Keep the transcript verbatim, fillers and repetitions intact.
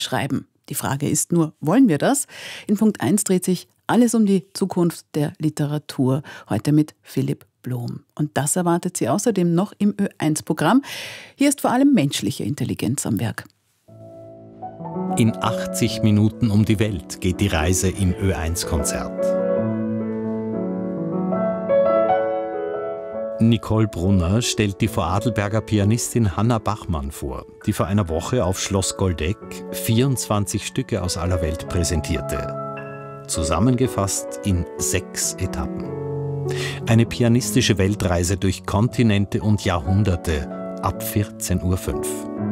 schreiben. Die Frage ist nur, wollen wir das? In Punkt eins dreht sich alles um die Zukunft der Literatur. Heute mit Philipp Blom. Und das erwartet Sie außerdem noch im Ö eins Programm. Hier ist vor allem menschliche Intelligenz am Werk. In achtzig Minuten um die Welt geht die Reise im Ö eins Konzert. Nicole Brunner stellt die Vorarlberger Pianistin Hanna Bachmann vor, die vor einer Woche auf Schloss Goldeck vierundzwanzig Stücke aus aller Welt präsentierte. Zusammengefasst in sechs Etappen. Eine pianistische Weltreise durch Kontinente und Jahrhunderte ab vierzehn Uhr fünf.